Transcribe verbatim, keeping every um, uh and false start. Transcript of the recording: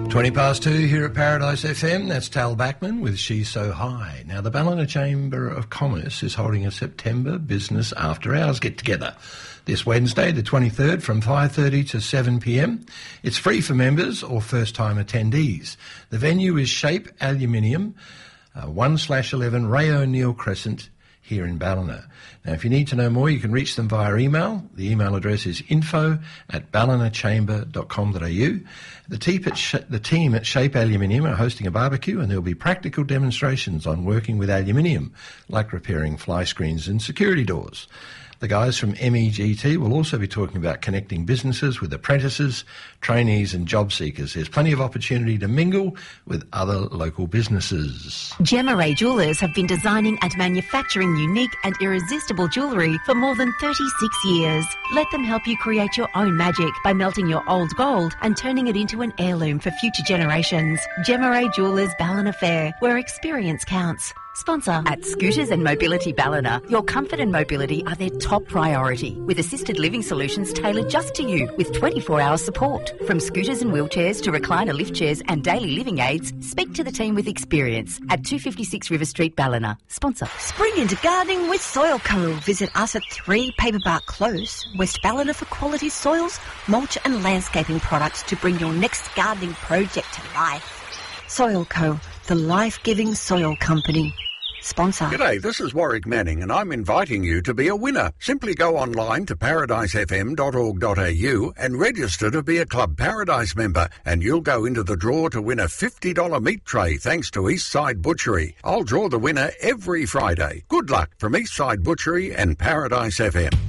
twenty past two here at Paradise F M. That's Tal Bachman with She's So High. Now, the Ballina Chamber of Commerce is holding a September Business After Hours get-together this Wednesday, the twenty-third, from five thirty to seven p m. It's free for members or first-time attendees. The venue is Shape Aluminium, uh, one slash eleven Ray O'Neill Crescent, here in Ballina. Now, if you need to know more, you can reach them via email. The email address is info at ballinachamber dot com dot a u. The team, at Sh- the team at Shape Aluminium are hosting a barbecue, and there will be practical demonstrations on working with aluminium, like repairing fly screens and security doors. The guys from M E G T will also be talking about connecting businesses with apprentices, trainees and job seekers. There's plenty of opportunity to mingle with other local businesses. Gemma Ray Jewellers have been designing and manufacturing unique and irresistible jewellery for more than thirty-six years. Let them help you create your own magic by melting your old gold and turning it into an heirloom for future generations. Gemma Ray Jewellers Ballina Fair, where experience counts. Sponsor. At Scooters and Mobility Ballina, your comfort and mobility are their top priority, with assisted living solutions tailored just to you with twenty-four hour support. From scooters and wheelchairs to recliner lift chairs and daily living aids, speak to the team with experience at two fifty-six River Street, Ballina. Sponsor. Spring into gardening with Soil Co. Visit us at three Paperbark Close, West Ballina, for quality soils, mulch and landscaping products to bring your next gardening project to life. Soil Co., the life-giving soil company. Sponsor. G'day, this is Warwick Manning, and I'm inviting you to be a winner. Simply go online to paradise f m dot org dot a u and register to be a Club Paradise member, and you'll go into the draw to win a fifty dollars meat tray thanks to Eastside Butchery. I'll draw the winner every Friday. Good luck from Eastside Butchery and Paradise F M.